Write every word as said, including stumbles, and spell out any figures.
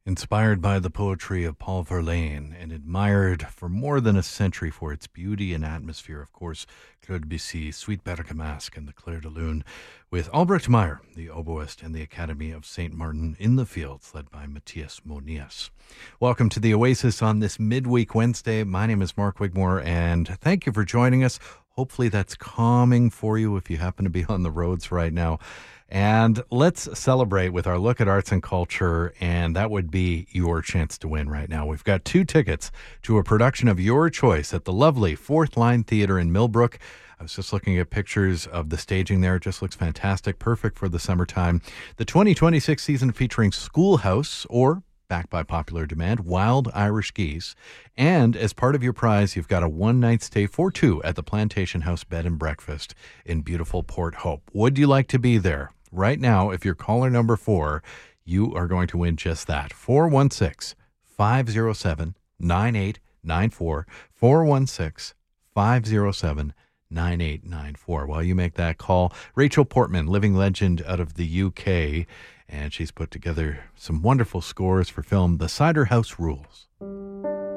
Inspired by the poetry of Paul Verlaine and admired for more than a century for its beauty and atmosphere, of course, Claude Debussy, Suite Bergamasque, and the Clair de Lune, with Albrecht Meyer, the oboist, and the Academy of Saint Martin in the Fields, led by Matthias Monias. Welcome to the Oasis on this midweek Wednesday. My name is Mark Wigmore, and thank you for joining us. Hopefully that's calming for you if you happen to be on the roads right now. And let's celebrate with our look at arts and culture, and that would be your chance to win right now. We've got two tickets to a production of your choice at the lovely Fourth Line Theatre in Millbrook. I was just looking at pictures of the staging there. It just looks fantastic, perfect for the summertime. The twenty twenty-six season featuring Schoolhouse, or backed by popular demand, Wild Irish Geese. And as part of your prize, you've got a one-night stay for two at the Plantation House Bed and Breakfast in beautiful Port Hope. Would you like to be there? Right now, if you're caller number four, you are going to win just that. four one six, five oh seven, nine eight nine four. four one six, five oh seven, nine eight nine four. While you make that call, Rachel Portman, living legend out of the U K, and she's put together some wonderful scores for film The Cider House Rules.